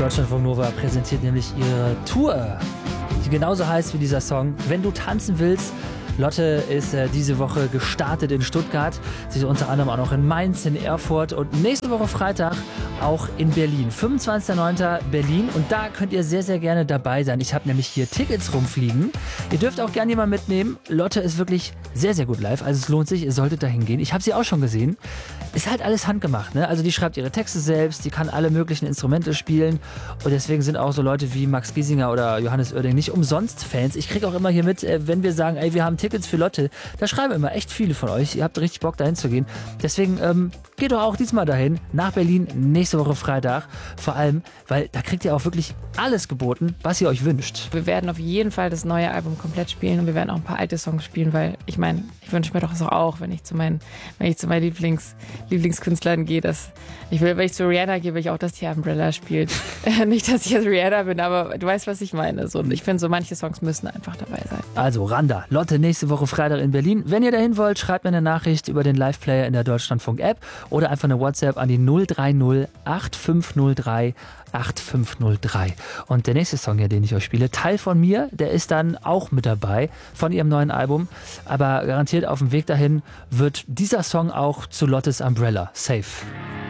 Deutschlandfunk Nova präsentiert nämlich ihre Tour, die genauso heißt wie dieser Song. Wenn du tanzen willst. Lotte ist diese Woche gestartet in Stuttgart. Sie ist unter anderem auch noch in Mainz, in Erfurt und nächste Woche Freitag auch in Berlin. 25.09. Berlin und da könnt ihr sehr, sehr gerne dabei sein. Ich habe nämlich hier Tickets rumfliegen. Ihr dürft auch gerne jemanden mitnehmen. Lotte ist wirklich sehr, sehr gut live. Also es lohnt sich, ihr solltet da hingehen. Ich habe sie auch schon gesehen. Ist halt alles handgemacht, ne? Also die schreibt ihre Texte selbst, die kann alle möglichen Instrumente spielen und deswegen sind auch so Leute wie Max Giesinger oder Johannes Oerding nicht umsonst Fans. Ich kriege auch immer hier mit, wenn wir sagen, ey, wir haben Tickets für Lotte, da schreiben immer echt viele von euch. Ihr habt richtig Bock dahin zu gehen. Deswegen geht doch auch diesmal dahin, nach Berlin, nächste Woche Freitag. Vor allem, weil da kriegt ihr auch wirklich alles geboten, was ihr euch wünscht. Wir werden auf jeden Fall das neue Album komplett spielen und wir werden auch ein paar alte Songs spielen, weil ich meine, ich wünsche mir doch das auch, wenn ich zu meinen Lieblingskünstlern gehe, wenn ich zu Rihanna gehe, will ich auch, dass die Umbrella spielt. Nicht, dass ich jetzt Rihanna bin, aber du weißt, was ich meine. So, ich finde, so manche Songs müssen einfach dabei sein. Also Randa, Lotte nächste Woche Freitag in Berlin. Wenn ihr dahin wollt, schreibt mir eine Nachricht über den Live-Player in der Deutschlandfunk-App oder einfach eine WhatsApp an die 030 8503 8503. Und der nächste Song, den ich euch spiele, Teil von mir, der ist dann auch mit dabei von ihrem neuen Album. Aber garantiert auf dem Weg dahin wird dieser Song auch zu Lottes Umbrella. Safe.